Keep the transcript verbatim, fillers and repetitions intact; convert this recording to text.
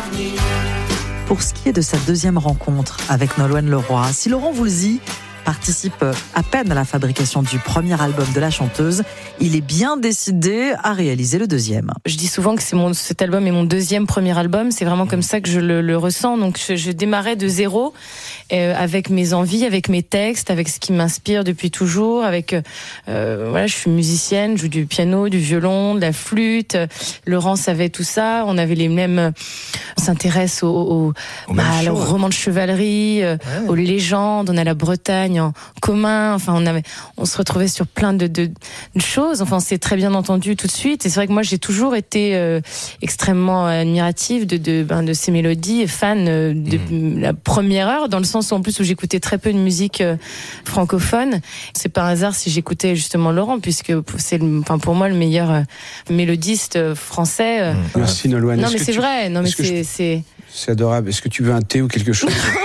Pour ce qui est de sa deuxième rencontre avec Nolwenn Leroy, si Laurent Voulzy participe à peine à la fabrication du premier album de la chanteuse, il est bien décidé à réaliser le deuxième. Je dis souvent que c'est mon, cet album est mon deuxième premier album, c'est vraiment comme ça que je le, le ressens. Donc je, je démarrais de zéro euh, avec mes envies, avec mes textes, avec ce qui m'inspire depuis toujours. Avec euh, voilà, je suis musicienne, je joue du piano, du violon, de la flûte. Laurent savait tout ça. On avait les mêmes, on s'intéresse aux, aux, aux bah, aux romans de chevalerie, euh, ouais. aux légendes. On a la Bretagne en commun, enfin on avait, on se retrouvait sur plein de, de, de choses. Enfin, on s'est très bien entendu tout de suite. Et c'est vrai que moi j'ai toujours été euh, extrêmement admirative de de, ben, de ces mélodies et fan euh, de mmh. la première heure, dans le sens où en plus où j'écoutais très peu de musique euh, francophone. C'est par hasard si j'écoutais justement Laurent, puisque c'est le, enfin pour moi le meilleur euh, mélodiste euh, français. Euh, Merci Nolwenn. Non mais c'est tu... vrai. Non mais c'est, je... c'est c'est adorable. Est-ce que tu veux un thé ou quelque chose?